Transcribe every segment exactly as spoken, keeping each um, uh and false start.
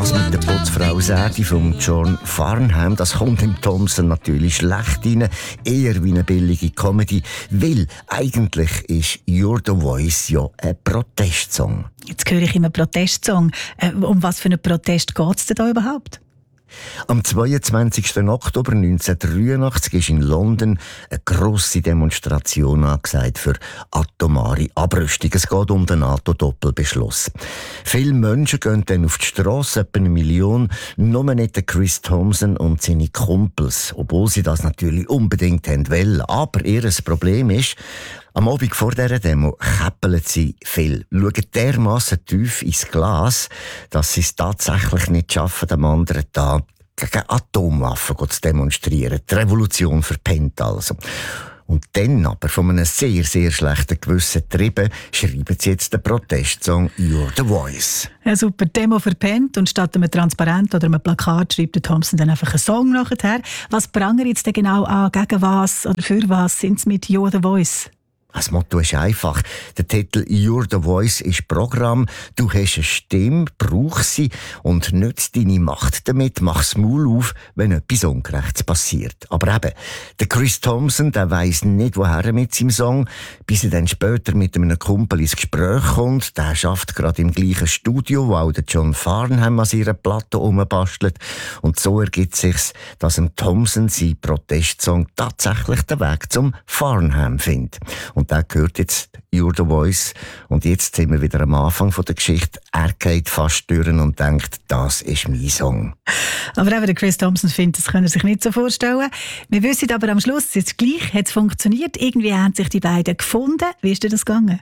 Das mit der Putzfrau Sadie von John Farnham, das kommt im Thompson natürlich schlecht rein, eher wie eine billige Comedy, weil eigentlich ist «You're the Voice» ja ein Protestsong. Jetzt höre ich immer Protestsong. Äh, um was für einen Protest geht es denn da überhaupt? Am zweiundzwanzigsten Oktober neunzehnhundertdreiundachtzig ist in London eine grosse Demonstration angesagt für atomare Abrüstung. Es geht um den NATO-Doppelbeschluss. Viele Menschen gehen dann auf die Strasse, etwa eine Million, nur nicht der Chris Thompson und seine Kumpels, obwohl sie das natürlich unbedingt haben wollen. Aber ihr Problem ist, am Abend vor dieser Demo käppeln sie viel, schauen dermassen tief ins Glas, dass sie es tatsächlich nicht schaffen, am anderen Tag gegen Atomwaffen zu demonstrieren. Die Revolution verpennt also. Und dann aber von einem sehr, sehr schlechten Gewissen getrieben, schreiben sie jetzt den Protestsong «You're the Voice». Ja, super, Demo verpennt und statt einem Transparent oder einem Plakat schreibt der Thompson dann einfach einen Song nachher. Was prangert jetzt denn genau an? Gegen was oder für was sind sie mit «You're the Voice»? Das Motto ist einfach. Der Titel «You're the Voice» ist Programm. Du hast eine Stimme, brauch sie und nütz deine Macht damit. Mach's Maul auf, wenn etwas Ungerechtes passiert. Aber eben, der Chris Thompson, der weiss nicht, woher mit seinem Song, bis er dann später mit einem Kumpel ins Gespräch kommt. Der schafft gerade im gleichen Studio, wo auch der John Farnham an seiner Platte rumbastelt. Und so ergibt sich's, dass dem Thompson sein Protestsong tatsächlich den Weg zum Farnham findet. Und der gehört jetzt «You're the Voice». Und jetzt sind wir wieder am Anfang der Geschichte. Er geht fast durch und denkt, das ist mein Song. Aber eben der Chris Thompson findet, das kann er sich nicht so vorstellen. Wir wissen aber am Schluss, jetzt gleich hat es funktioniert. Irgendwie haben sich die beiden gefunden. Wie ist dir das gegangen?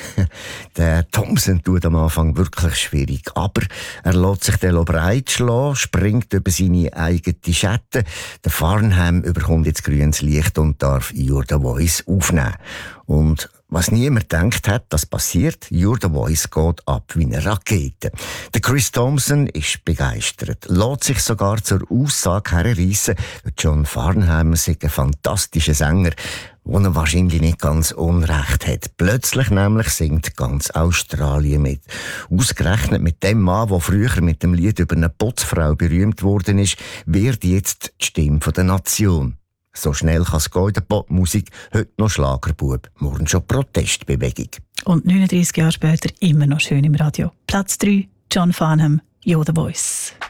Der Thompson tut am Anfang wirklich schwierig, aber er lässt sich dann breitschlagen, springt über seine eigene Schatten. Der Farnham bekommt jetzt grünes Licht und darf «You're the Voice» aufnehmen. Und was niemand gedacht hat, das passiert. «You're the Voice» geht ab wie eine Rakete. Der Chris Thompson ist begeistert, lässt sich sogar zur Aussage herreissen, John Farnham sei ein fantastischer Sänger, wo er wahrscheinlich nicht ganz unrecht hat. Plötzlich nämlich singt ganz Australien mit. Ausgerechnet mit dem Mann, der früher mit dem Lied über eine Putzfrau berühmt worden ist, wird jetzt die Stimme der Nation. So schnell kann es gehen in der Popmusik, heute noch Schlagerbub, morgen schon Protestbewegung. Und neununddreissig Jahre später immer noch schön im Radio. Platz drei, John Farnham, «You're the Voice».